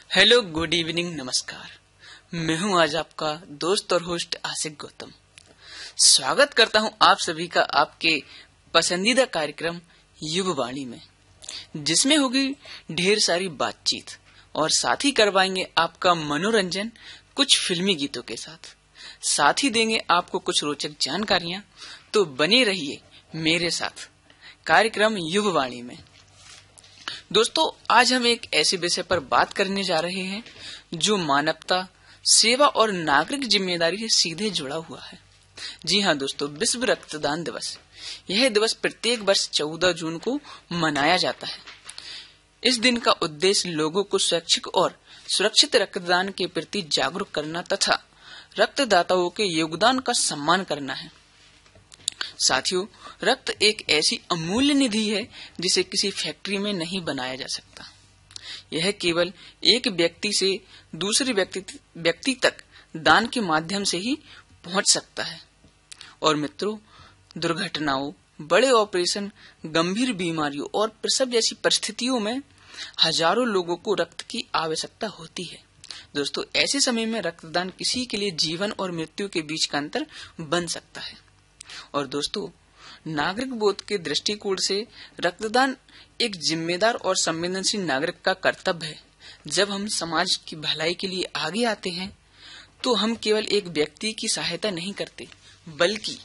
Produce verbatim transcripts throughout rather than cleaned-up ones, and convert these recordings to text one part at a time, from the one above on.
Hello, good evening, नमस्कार। मैं हूं आज आपका दोस्त और होस्ट आसिक गौतम। स्वागत करता हूं आप सभी का आपके पसंदीदा कार्यक्रम युववाणी में, जिसमें होगी ढेर सारी बातचीत और साथ ही करवाएंगे आपका मनोरंजन कुछ फिल्मी गीतों के साथ। साथ ही देंगे आपको कुछ रोचक जानकारियां। तो बने रहिए मेरे साथ कार्यक्रम युववाणी में। दोस्तों, आज हम एक ऐसे विषय पर बात करने जा रहे हैं जो मानवता, सेवा और नागरिक जिम्मेदारी से सीधे जुड़ा हुआ है। जी हाँ दोस्तों, विश्व रक्तदान दिवस। यह दिवस प्रत्येक वर्ष चौदह जून को मनाया जाता है। इस दिन का उद्देश्य लोगों को स्वैच्छिक और सुरक्षित रक्तदान के प्रति जागरूक करना तथा रक्तदाताओं के योगदान का सम्मान करना है। साथियों, रक्त एक ऐसी अमूल्य निधि है जिसे किसी फैक्ट्री में नहीं बनाया जा सकता। यह केवल एक व्यक्ति से दूसरे व्यक्ति, व्यक्ति तक दान के माध्यम से ही पहुंच सकता है। और मित्रों, दुर्घटनाओं, बड़े ऑपरेशन, गंभीर बीमारियों और प्रसव जैसी परिस्थितियों में हजारों लोगों को रक्त की आवश्यकता होती है। दोस्तों, ऐसे समय में रक्तदान किसी के लिए जीवन और मृत्यु के बीच का अंतर बन सकता है। और दोस्तों, नागरिक बोध के दृष्टिकोण से रक्तदान एक जिम्मेदार और संवेदनशील नागरिक का कर्तव्य है। जब हम समाज की भलाई के लिए आगे आते हैं तो हम केवल एक व्यक्ति की सहायता नहीं करते, बल्कि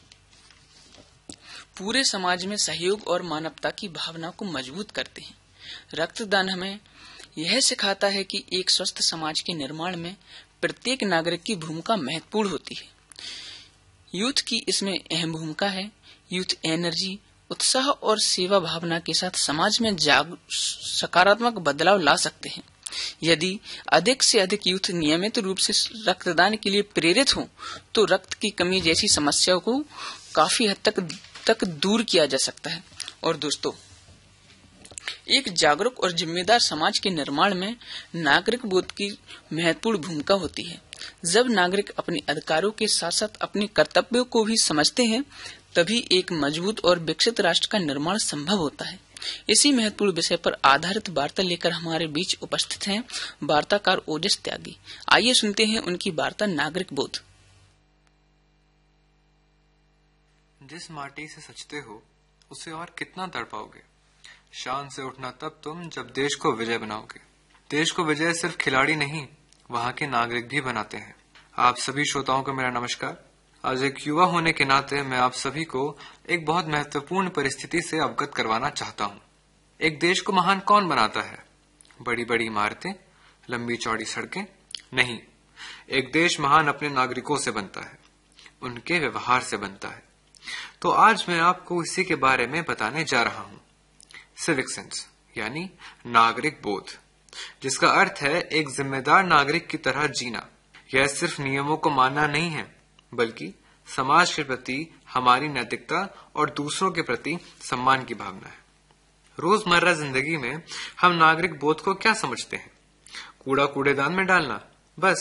पूरे समाज में सहयोग और मानवता की भावना को मजबूत करते हैं। रक्तदान हमें यह सिखाता है कि एक स्वस्थ समाज के निर्माण में प्रत्येक नागरिक की भूमिका महत्वपूर्ण होती है। यूथ की इसमें अहम भूमिका है। यूथ एनर्जी, उत्साह और सेवा भावना के साथ समाज में सकारात्मक बदलाव ला सकते हैं। यदि अधिक से अधिक यूथ नियमित रूप से रक्तदान के लिए प्रेरित हों, तो रक्त की कमी जैसी समस्याओं को काफी हद तक तक दूर किया जा सकता है। और दोस्तों, एक जागरूक और जिम्मेदार समाज के निर्माण में नागरिक बोध की महत्वपूर्ण भूमिका होती है। जब नागरिक अपने अधिकारों के साथ साथ अपने कर्तव्यों को भी समझते हैं, तभी एक मजबूत और विकसित राष्ट्र का निर्माण संभव होता है। इसी महत्वपूर्ण विषय पर आधारित वार्ता लेकर हमारे बीच उपस्थित हैं वार्ताकार ओजस त्यागी। आइए सुनते हैं उनकी वार्ता नागरिक बोध। जिस माटी से सचते हो उसे और कितना तड़पाओगे। शान से उठना तब तुम जब देश को विजय बनाओगे। देश को विजय सिर्फ खिलाड़ी नहीं, वहाँ के नागरिक भी बनाते हैं। आप सभी श्रोताओं को मेरा नमस्कार। आज एक युवा होने के नाते मैं आप सभी को एक बहुत महत्वपूर्ण परिस्थिति से अवगत करवाना चाहता हूँ। एक देश को महान कौन बनाता है? बड़ी बड़ी इमारतें, लंबी चौड़ी सड़कें? नहीं, एक देश महान अपने नागरिकों से बनता है, उनके व्यवहार से बनता है। तो आज मैं आपको इसी के बारे में बताने जा रहा हूँ। सिविक सेंस यानी नागरिक बोध, जिसका अर्थ है एक जिम्मेदार नागरिक की तरह जीना। यह सिर्फ नियमों को मानना नहीं है, बल्कि समाज के प्रति हमारी नैतिकता और दूसरों के प्रति सम्मान की भावना है। रोजमर्रा जिंदगी में हम नागरिक बोध को क्या समझते हैं? कूड़ा कूड़ेदान में डालना,